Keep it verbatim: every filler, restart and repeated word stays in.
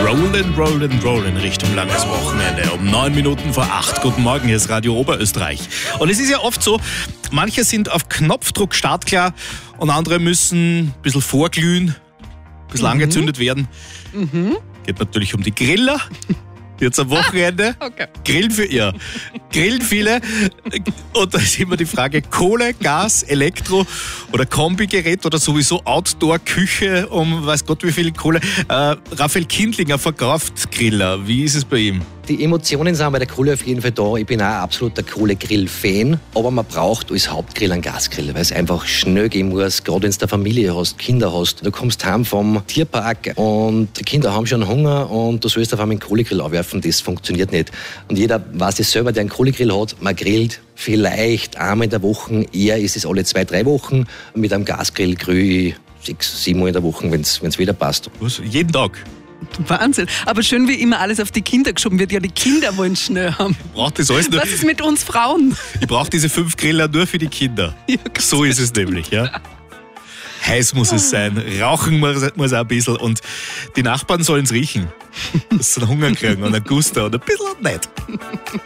Rollin', rollin', rollin' Richtung langes Wochenende. Um neun Minuten vor acht. Guten Morgen, hier ist Radio Oberösterreich. Und es ist ja oft so, manche sind auf Knopfdruck startklar und andere müssen ein bisschen vorglühen, ein bisschen mhm. angezündet werden. Mhm. Geht natürlich um die Griller. Jetzt am Wochenende. Ah, okay. Grillen für ihr. Grillen viele. Und da ist immer die Frage, Kohle, Gas, Elektro oder Kombigerät oder sowieso Outdoor-Küche um weiß Gott wie viel Kohle. Äh, Raphael Kindlinger verkauft Griller. Wie ist es bei ihm? Die Emotionen sind bei der Kohle auf jeden Fall da. Ich bin auch ein absoluter Kohlegrill-Fan. Aber man braucht als Hauptgrill einen Gasgrill, weil es einfach schnell gehen muss. Gerade wenn du eine Familie hast, Kinder hast. Du kommst heim vom Tierpark und die Kinder haben schon Hunger und du sollst auf einmal einen Kohlegrill aufwerfen. Das funktioniert nicht. Und jeder weiß es selber, der einen Kohlegrill hat. Man grillt vielleicht einmal in der Woche. Eher ist es alle zwei, drei Wochen. Mit einem Gasgrill grill ich sechs, sieben Mal in der Woche, wenn es wieder passt. Was? Jeden Tag? Wahnsinn. Aber schön, wie immer alles auf die Kinder geschoben wird. Ja, die Kinder wollen schnell haben. Braucht das alles nur? Was ist mit uns Frauen? Ich brauche diese fünf Griller nur für die Kinder. Ja, so ist es nämlich, ja. Heiß muss es sein, rauchen muss, muss auch ein bisschen und die Nachbarn sollen es riechen. Dass sie einen Hunger kriegen und einen Guster und ein bisschen nicht.